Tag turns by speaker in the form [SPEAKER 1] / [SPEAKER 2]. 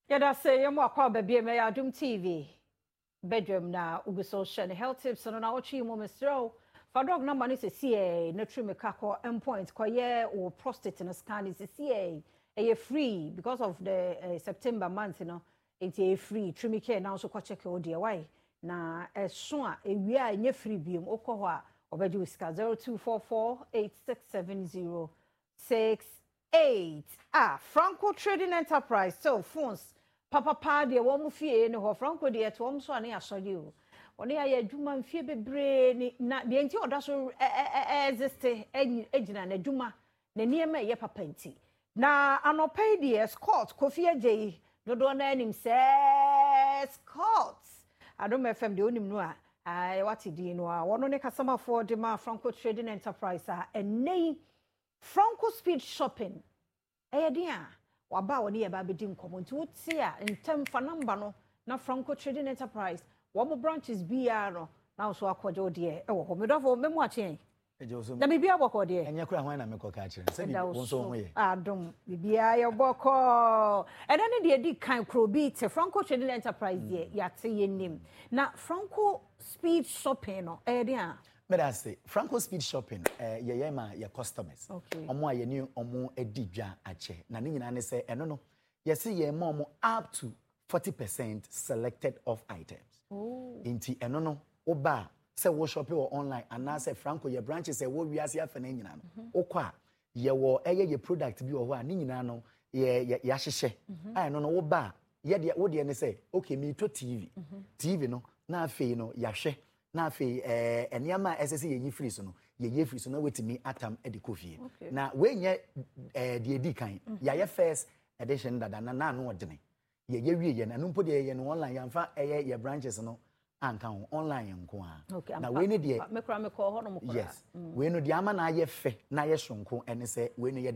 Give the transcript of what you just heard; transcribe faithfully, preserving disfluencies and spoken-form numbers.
[SPEAKER 1] Yada say yamo akwa baby me Adum T V. Bedroom na uguso share health tips no na ochi mo mesro. Fa dog number ni se C na trim me kako endpoint koye o prostate na scan is C e free because of the uh, September month you know it e free trim care now so ko check o dear why na eso a ewie a nye free biom okọ a obeji uska zero two four four eight six seven zero six eight ah Franco Trading Enterprise so phones papa pa de wo mu fie ne ho Franco de to wo so ane asori o one ya adwuma mfie bebre ni na de enti oda so exist egina na adwuma na niema ye papa nti na anopai de escort Kofi Agye dodo na anim se escort Adom F M de onim no a ai wati di no a wono ne customer for de ma Franco Trading Enterprise a enei Franco Speed Shopping Eyedia waba woni ye ba bedi nkomo nti wuti a ntem fa number no na Franco Trading Enterprise wo mo branches B R no na so akoje de e wo ho medofo memu achen
[SPEAKER 2] ejoso
[SPEAKER 1] na bibia boko de
[SPEAKER 2] enye kura hwan na meko ka kire se bi won so ho ye
[SPEAKER 1] Adom bibia ye boko ena ne de di kan kro bi te Franco Trading Enterprise de ya te ye nim na Franco Speed Shopping no eyedia
[SPEAKER 2] me da say Franco Speed Shopping eh ye ye ma ye customers
[SPEAKER 1] okay
[SPEAKER 2] omo a ye ni omo edi dwa ache na ne nyina ne say eno no ye say ye ma omo up to forty percent selected of items
[SPEAKER 1] oh
[SPEAKER 2] inti eno no oba say wo shop or online and na say Franco ye branches say wo wiase afa na nyina no okwa ye wo eye ye product bi wo ho a ne nyina no ye ye ahyehe ai no no wo ba ye de wo de ne say okay me to T V T V no na afei no yahwe na afei eh eniama S S ye yi free so no ye ye free so na wetimi atam e de kofie na we nye eh de edi kan ya ye first edition dada na na no odene ye ye wie ye na no mpo de ye no online yamfa eh ye branches no anka ho online nko a na we ne de
[SPEAKER 1] me kra me call ho no mo kra
[SPEAKER 2] yes we no de ama na ye fe na ye sonko ene se we no ye